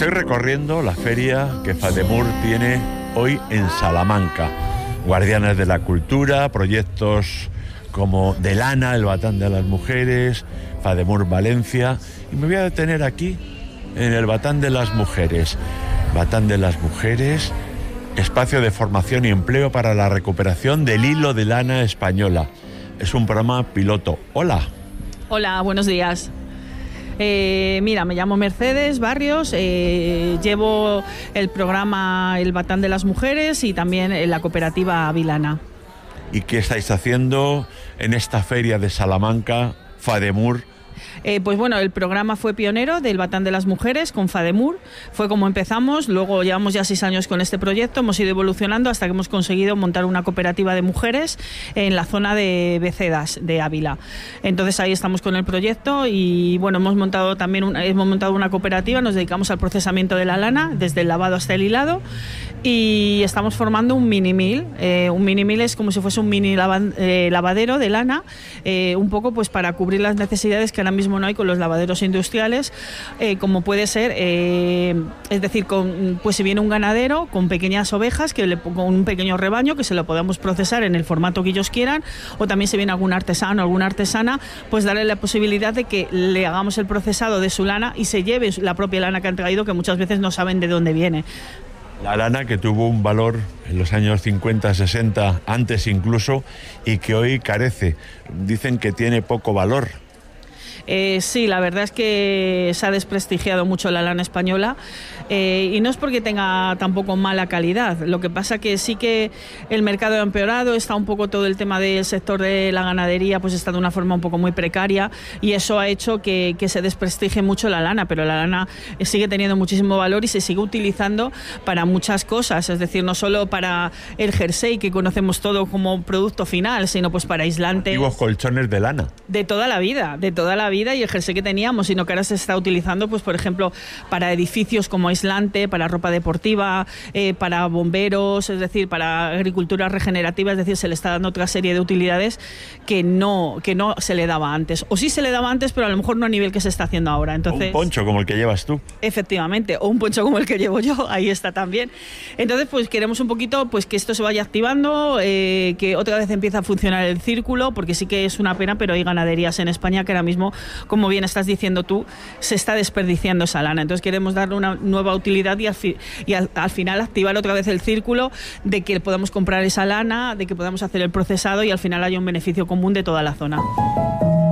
Estoy recorriendo la feria que FADEMUR tiene hoy en Salamanca. Guardianes de la cultura, proyectos como de lana, el batán de las mujeres, FADEMUR Valencia. Y me voy a detener aquí, en el batán de las mujeres. Batán de las mujeres, espacio de formación y empleo para la recuperación del hilo de lana española. Es un programa piloto. Hola. Hola, buenos días. Mira, me llamo Mercedes Barrios, llevo el programa El Batán de las Mujeres y también la cooperativa Avilana. ¿Y qué estáis haciendo en esta feria de Salamanca, FADEMUR? Pues bueno, el programa fue pionero del Batán de las Mujeres con FADEMUR, fue como empezamos, luego llevamos ya 6 años con este proyecto, hemos ido evolucionando hasta que hemos conseguido montar una cooperativa de mujeres en la zona de Becedas, de Ávila. Entonces ahí estamos con el proyecto y bueno, hemos montado una cooperativa, nos dedicamos al procesamiento de la lana, desde el lavado hasta el hilado, y estamos formando un mini mill. Un mini mill es como si fuese un mini lavadero de lana, un poco pues para cubrir las necesidades que ahora mismo no hay con los lavaderos industriales, como puede ser, es decir, pues si viene un ganadero con pequeñas ovejas, con un pequeño rebaño, que se lo podamos procesar en el formato que ellos quieran, o también si viene algún artesano o alguna artesana, pues darle la posibilidad de que le hagamos el procesado de su lana y se lleve la propia lana que han traído, que muchas veces no saben de dónde viene. La lana que tuvo un valor en los años 50, 60, antes incluso, y que hoy carece. Dicen que tiene poco valor. Sí, la verdad es que se ha desprestigiado mucho la lana española, y no es porque tenga tampoco mala calidad. Lo que pasa que sí que el mercado ha empeorado, está un poco todo el tema del sector de la ganadería, pues está de una forma un poco muy precaria, y eso ha hecho que se desprestigie mucho la lana, pero la lana sigue teniendo muchísimo valor y se sigue utilizando para muchas cosas, es decir, no solo para el jersey que conocemos todo como producto final, sino pues para aislantes. Antiguos colchones de lana. De toda la vida, y el jersey que teníamos, sino que ahora se está utilizando, pues por ejemplo, para edificios como aislante, para ropa deportiva, para bomberos, es decir, para agricultura regenerativa, es decir, se le está dando otra serie de utilidades que no se le daba antes. O sí se le daba antes, pero a lo mejor no a nivel que se está haciendo ahora. Entonces, un poncho como el que llevas tú. Efectivamente, o un poncho como el que llevo yo, ahí está también. Entonces, pues queremos un poquito pues que esto se vaya activando, que otra vez empiece a funcionar el círculo, porque sí que es una pena, pero hay ganaderías en España que ahora mismo, como bien estás diciendo tú, se está desperdiciando esa lana. Entonces queremos darle una nueva utilidad y al final activar otra vez el círculo de que podamos comprar esa lana, de que podamos hacer el procesado y al final haya un beneficio común de toda la zona.